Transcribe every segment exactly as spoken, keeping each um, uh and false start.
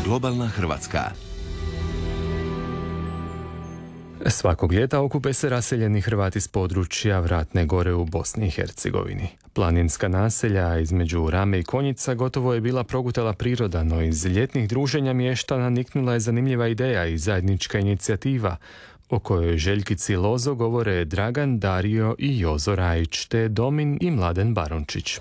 Globalna Hrvatska. Svakog ljeta okupe se raseljeni Hrvati s područja Vratne Gore u Bosni i Hercegovini. Planinska naselja između Rame i Konjica gotovo je bila progutala priroda, no iz ljetnih druženja mještana niknula je zanimljiva ideja i zajednička inicijativa o kojoj Željkici Lozo govore Dragan, Dario i Jozo Rajić, te Domin i Mladen Barončić.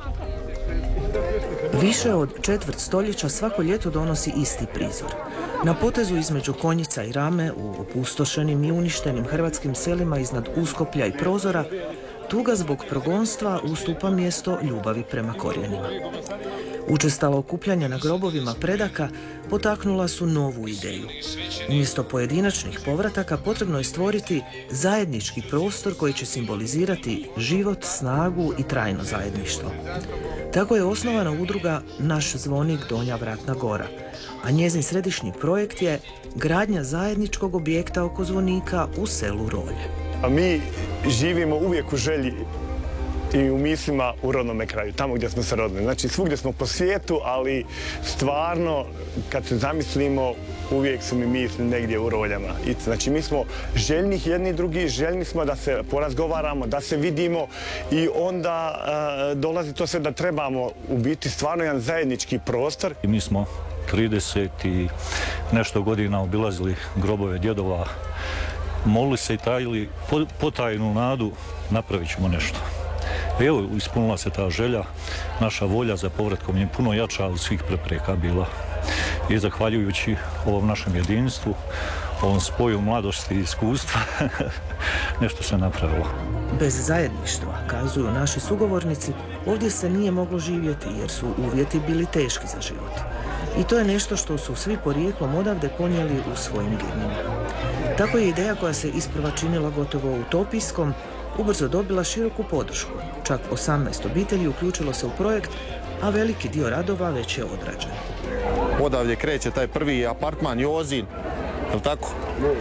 Više od četvrt stoljeća svako ljeto donosi isti prizor. Na potezu između Konjica i Rame, u opustošenim i uništenim hrvatskim selima iznad Uskoplja i Prozora, tuga zbog progonstva ustupa mjesto ljubavi prema korijenima. Učestala okupljanja na grobovima predaka potaknula su novu ideju. Umjesto pojedinačnih povrataka potrebno je stvoriti zajednički prostor koji će simbolizirati život, snagu i trajno zajedništvo. Tako je osnovana udruga Naš zvonik Donja Vratna Gora, a njezin središnji projekt je gradnja zajedničkog objekta oko zvonika u selu Rolje. A mi živimo uvijek u želji i u mislima u rodnome kraju, tamo gdje smo se rodili. Znači, svugdje smo po svijetu, ali stvarno, kad se zamislimo, uvijek su mi misli negdje u Roljama. I, znači, mi smo željni jedni drugi, željni smo da se porazgovaramo, da se vidimo i onda uh, dolazi to sve da trebamo u biti stvarno jedan zajednički prostor. I mi smo trideset i nešto godina obilazili grobove djedova, molili se i tajili potajnu nadu, napravit ćemo nešto. Evo, ispunila se ta želja, naša volja za povratkom je puno jača od svih prepreka bila. I zahvaljujući ovom našem jedinstvu, ovom spoju mladosti i iskustva, nešto se napravilo. Bez zajedništva, kazuju naši sugovornici, ovdje se nije moglo živjeti jer su uvjeti bili teški za život. I to je nešto što su svi porijeklom odavde ponijeli u svojim genima. Tako je ideja koja se isprva činila gotovo utopijskom, ubrzo dobila široku podršku. Čak osamnaest obitelji uključilo se u projekt, a veliki dio radova već je odrađen. Odavdje kreće taj prvi apartman Jozin, je li tako?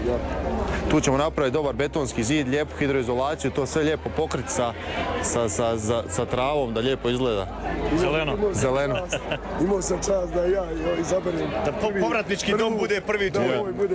Tu ćemo napraviti dobar betonski zid, lijepu hidroizolaciju, to sve lijepo pokriti sa, sa, sa, sa, sa travom da lijepo izgleda. Zeleno. Zeleno. Imao sam čast da ja izaberem. Da povratnički dom bude prvi tu.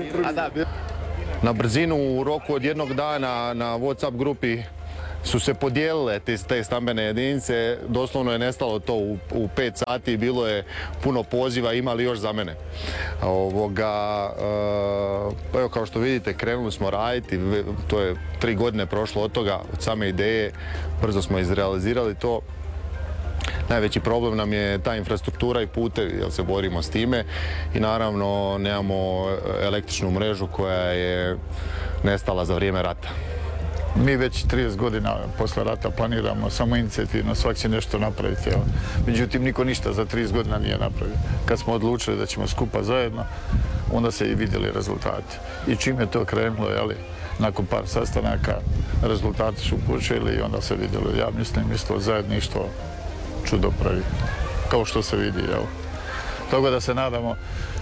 Na brzinu u roku od jednog dana na WhatsApp grupi su se podijelile te, te stambene jedinice, doslovno je nestalo to u, u pet sati, bilo je puno poziva, imali još za mene. Ovoga, e, evo kao što vidite, krenuli smo raditi, to je tri godine prošlo od toga, od same ideje, brzo smo izrealizirali to. Najveći problem nam je ta infrastruktura i putevi, jer se borimo s time i naravno nemamo električnu mrežu koja je nestala za vrijeme rata. Mi već trideset godina posle rata planiramo samo inicijativno, svak će nešto napraviti. Evo. Međutim, niko ništa za trideset godina nije napravio. Kad smo odlučili da ćemo skupa zajedno, onda se i vidjeli rezultati. I čim je to krenulo, jeli, nakon par sastanaka, rezultati su počeli i onda se vidjelo. Ja mislim, isto zajedništvo čudo pravi, kao što se vidi. Evo. Tako da se nadamo,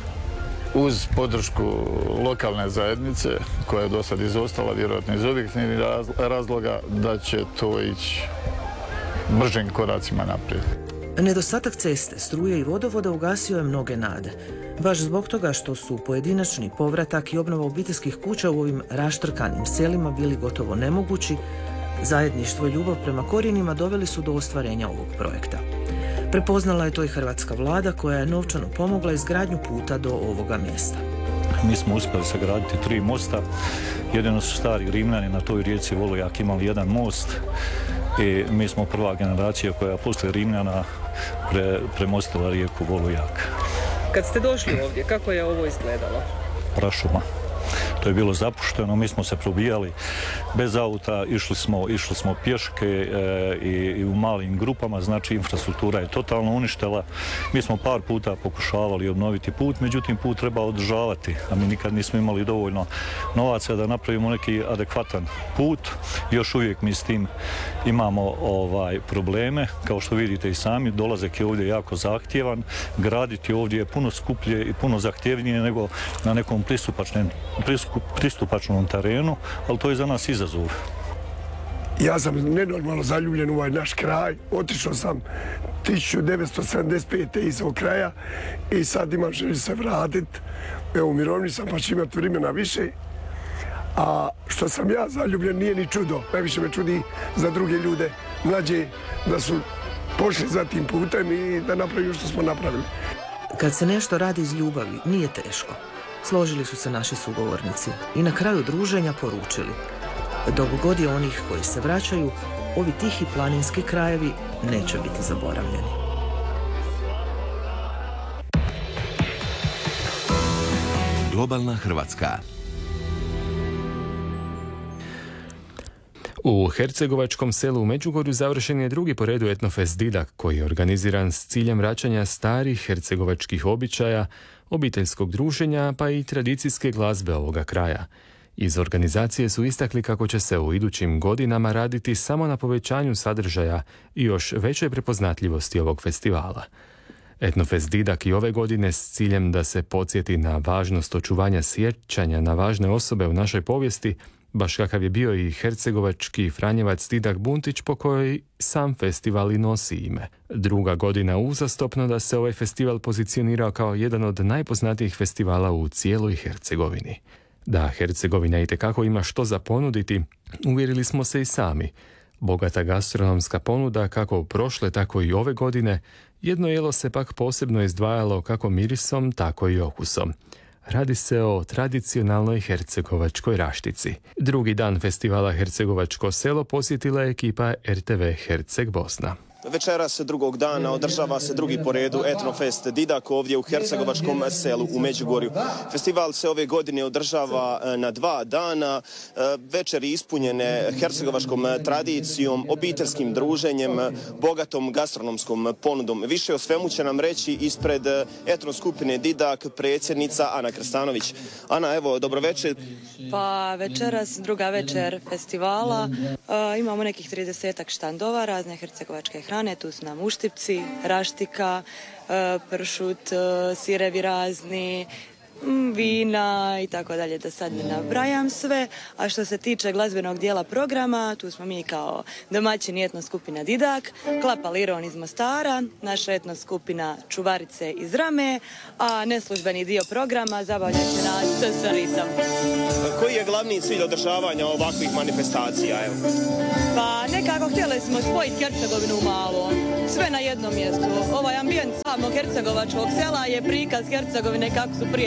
uz podršku lokalne zajednice, koja je do sad izostala, vjerojatno iz objektivnih razloga, da će to ići bržim koracima naprijed. Nedostatak ceste, struje i vodovoda ugasio je mnoge nade. Baš zbog toga što su pojedinačni povratak i obnova obiteljskih kuća u ovim raštrkanim selima bili gotovo nemogući, zajedništvo i ljubav prema korijenima doveli su do ostvarenja ovog projekta. Prepoznala je to i hrvatska vlada koja je novčano pomogla izgradnju puta do ovoga mjesta. Mi smo uspjeli sagraditi tri mosta. Jedino su stari Rimljani na toj rijeci Volujak imali jedan most i mi smo prva generacija koja poslije Rimljana pre, premostila rijeku Volujak. Kad ste došli ovdje, kako je ovo izgledalo? Prašuma. To je bilo zapušteno, mi smo se probijali bez auta, išli smo, išli smo pješke e, i, i u malim grupama, znači infrastruktura je totalno uništila. Mi smo par puta pokušavali obnoviti put, međutim put treba održavati, a mi nikad nismo imali dovoljno novaca da napravimo neki adekvatan put. Još uvijek mi s tim imamo ovaj, probleme, kao što vidite i sami, dolazak je ovdje jako zahtjevan, graditi ovdje je puno skuplje i puno zahtjevnije nego na nekom pristupačnom pristupačnom terenu, ali to je za nas izazov. Ja sam nenormalno zaljubljen u ovaj naš kraj. Otišao sam tisuću devetsto sedamdeset pete iz ovog kraja i sad imam želju se vratiti. Evo, u mirovini sam pa ću imati vremena više. A što sam ja zaljubljen nije ni čudo. Najviše me čudi za druge ljude mlađe da su pošli za tim putem i da napravimo što smo napravili. Kad se nešto radi iz ljubavi, nije teško. Složili su se naši sugovornici i na kraju druženja poručili. Dok god je onih koji se vraćaju, ovi tihi planinski krajevi neće biti zaboravljeni. Globalna Hrvatska. U hercegovačkom selu u Međugorju završen je drugi po redu Etnofest Didak, koji je organiziran s ciljem vraćanja starih hercegovačkih običaja, obiteljskog druženja pa i tradicijske glazbe ovoga kraja. Iz organizacije su istakli kako će se u idućim godinama raditi samo na povećanju sadržaja i još većoj prepoznatljivosti ovog festivala. Etnofest Didak i ove godine s ciljem da se podsjeti na važnost očuvanja sjećanja na važne osobe u našoj povijesti, baš kakav je bio i hercegovački Franjevac Didak Buntić po kojoj sam festival i nosi ime. Druga godina uzastopno da se ovaj festival pozicionirao kao jedan od najpoznatijih festivala u cijeloj Hercegovini. Da Hercegovina itekako ima što za ponuditi, uvjerili smo se i sami. Bogata gastronomska ponuda kako u prošle, tako i ove godine, jedno jelo se pak posebno izdvajalo kako mirisom, tako i okusom. Radi se o tradicionalnoj hercegovačkoj raštici. Drugi dan festivala Hercegovačko selo posjetila je ekipa er te ve Herceg Bosna. Večeras drugog dana održava se drugi po redu Etnofest Didak ovdje u hercegovačkom selu u Međugorju. Festival se ove godine održava na dva dana, večeri ispunjene hercegovačkom tradicijom, obiteljskim druženjem, bogatom gastronomskom ponudom. Više o svemu će nam reći ispred etno skupine Didak predsjednica Ana Krstanović. Ana, evo, dobro večer. Pa večeras druga večer festivala. E, imamo nekih tridesetak štandova razne hercegovačke hrane. Tu su nam uštipci, raštika, e, pršut, e, sirevi razni, vina i tako dalje, da sad ne nabrajam sve. A što se tiče glazbenog dijela programa, tu smo mi kao domaćini etno skupina Didak, Klapa Liron iz Mostara, naša etno skupina Čuvarice iz Rame, a neslužbeni dio programa zabavljat će nas te sa ritam. Koji je glavni cilj održavanja ovakvih manifestacija? Evo? Pa nekako htjeli smo spojiti Hercegovinu u malo, sve na jednom mjestu. Ovaj ambijent samog hercegovačkog sela je prikaz Hercegovine kako su prije